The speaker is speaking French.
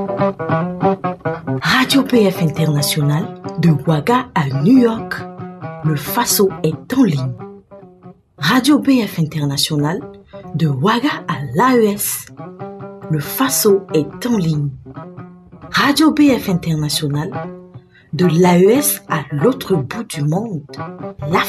Radio PF International, de Ouaga à New York, le Faso est en ligne. Radio PF International, de Ouaga à l'AES, le Faso est en ligne. Radio PF International, de l'AES à l'autre bout du monde, l'Afrique.